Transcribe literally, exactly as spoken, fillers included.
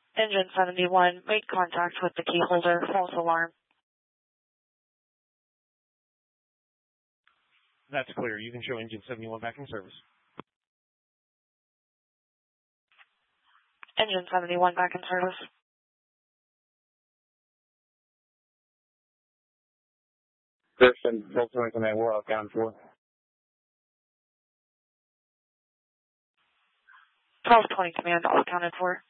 Engine seventy-one, made contact with the key holder, false alarm. That's clear. You can show engine seventy-one back in service. Engine seventy-one back in service. Christian, Volkswagen Command, we're out down for. twelve twenty command, all accounted for.